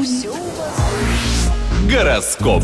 Гороскоп.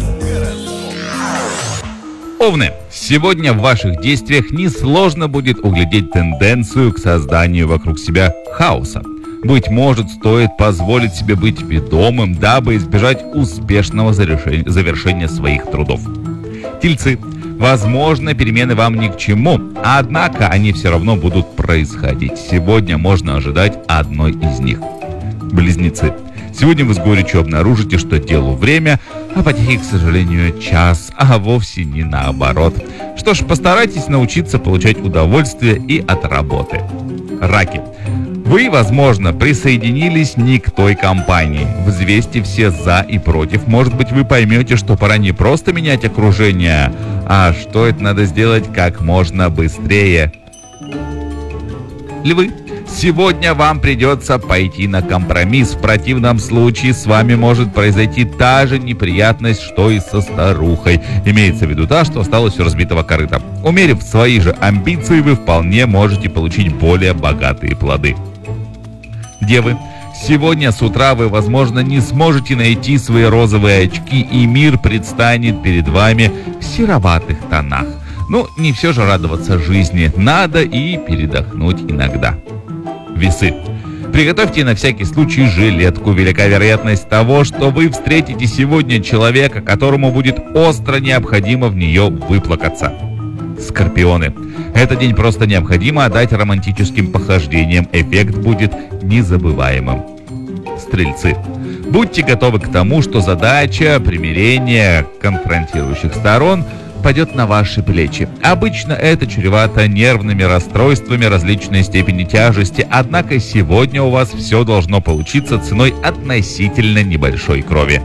Овны, сегодня в ваших действиях несложно будет углядеть тенденцию к созданию вокруг себя хаоса. Быть может, стоит позволить себе быть ведомым, дабы избежать успешного завершения своих трудов. Тельцы, возможно, перемены вам ни к чему, однако они все равно будут происходить. Сегодня можно ожидать одной из них. Близнецы, сегодня вы с горечью обнаружите, что делу время, а потехе, к сожалению, час, а вовсе не наоборот. Что ж, постарайтесь научиться получать удовольствие и от работы. Раки. Вы, возможно, присоединились не к той компании. Взвесьте все за и против. Может быть, вы поймете, что пора не просто менять окружение, а что это надо сделать как можно быстрее. Львы. Сегодня вам придется пойти на компромисс. В противном случае с вами может произойти та же неприятность, что и со старухой. Имеется в виду та, что осталась у разбитого корыта. Умерив свои же амбиции, вы вполне можете получить более богатые плоды. Девы. Сегодня с утра вы, возможно, не сможете найти свои розовые очки, и мир предстанет перед вами в сероватых тонах. Ну, не все же радоваться жизни. Надо и передохнуть иногда. Весы. Приготовьте на всякий случай жилетку. Велика вероятность того, что вы встретите сегодня человека, которому будет остро необходимо в нее выплакаться. Скорпионы. Этот день просто необходимо отдать романтическим похождениям. Эффект будет незабываемым. Стрельцы. Будьте готовы к тому, что задача примирения конфронтирующих сторон падет на ваши плечи. Обычно это чревато нервными расстройствами различной степени тяжести, однако сегодня у вас все должно получиться ценой относительно небольшой крови.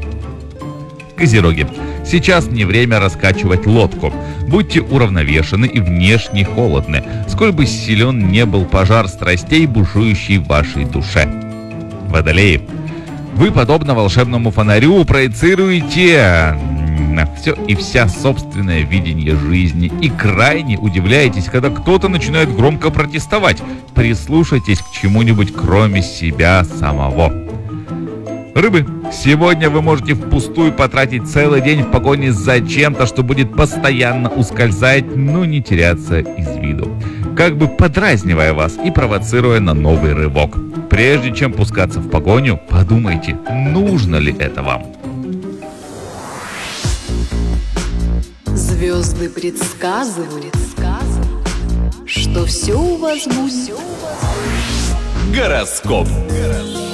Козероги. Сейчас не время раскачивать лодку. Будьте уравновешены и внешне холодны, сколь бы силен не был пожар страстей, бушующий в вашей душе. Водолеи. Вы, подобно волшебному фонарю, проецируете все и вся собственное видение жизни и крайне удивляетесь, когда кто-то начинает громко протестовать. Прислушайтесь к чему-нибудь кроме себя самого. Рыбы, сегодня вы можете впустую потратить целый день в погоне за чем-то, что будет постоянно ускользать, но не теряться из виду, как бы подразнивая вас и провоцируя на новый рывок. Прежде чем пускаться в погоню, подумайте, нужно ли это вам. Звезды предсказывают, что все у вас будет. Гороскоп.